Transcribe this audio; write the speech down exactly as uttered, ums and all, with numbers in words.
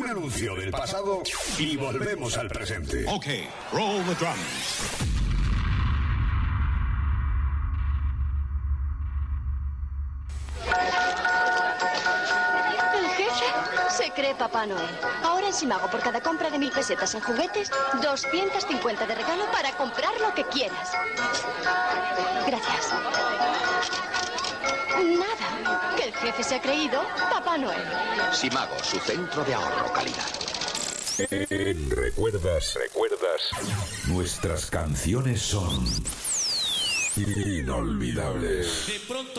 Un anuncio del pasado y volvemos al presente. Ok, roll the drums. El jefe se cree Papá Noel. Ahora en Simago, por cada compra de mil pesetas en juguetes, doscientos cincuenta de regalo para comprar lo que quieras. Gracias. Nada, que el jefe se ha creído Papá Noel. Simago, su centro de ahorro calidad. En Recuerdas, Recuerdas, nuestras canciones son inolvidables. De pronto